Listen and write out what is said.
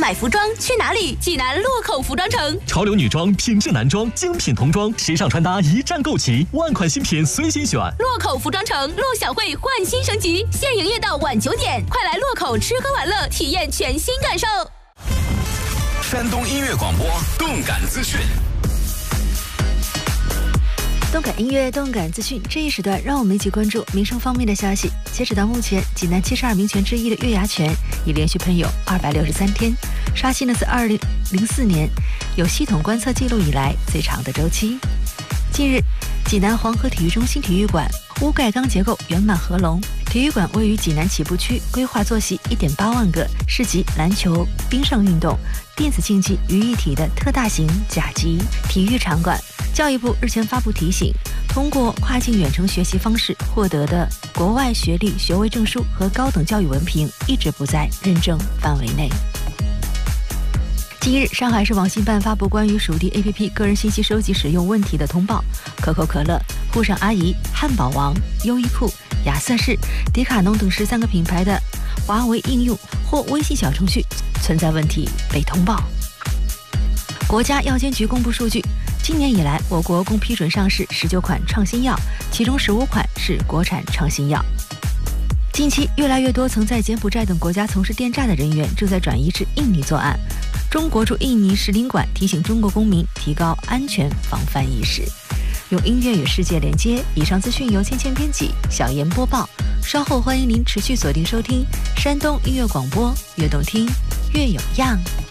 买服装去哪里？济南洛口服装城， 潮流女装、品质男装、精品童装、时尚穿搭一站购齐，万款新品随心选。 洛口服装城，陆小慧焕新升级，现营业到晚9点，快来洛口吃喝玩乐，体验全新感受。 山东音乐广播，动感资讯。 动感音乐、动感资讯这一时段，让我们一起关注民生方面的消息。截止到目前，济南72名泉之一的月牙泉已连续喷涌263天，刷新了自2004年有系统观测记录以来最长的周期。近日，济南黄河体育中心体育馆屋盖钢结构圆满合龙。体育馆位于济南起步区，规划坐席1.8万个，是集篮球、冰上运动、电子竞技于一体的特大型甲级体育场馆。教育部日前发布提醒，通过跨境远程学习方式获得的国外学历、学位证书和高等教育文凭一直不在认证范围内。近日，上海市网信办发布关于属地 APP 个人信息收集使用问题的通报，可口可乐、沪上阿姨、汉堡王、优衣库、亚瑟士、迪卡侬等13个品牌的华为应用或微信小程序存在问题被通报。国家药监局公布数据，今年以来，我国共批准上市19款创新药，其中15款是国产创新药。近期，越来越多曾在柬埔寨等国家从事电诈的人员正在转移至印尼作案。中国驻印尼使领馆提醒中国公民提高安全防范意识。用音乐与世界连接。以上资讯由芊芊编辑，小妍播报。稍后欢迎您持续锁定收听山东音乐广播，越动听越有样。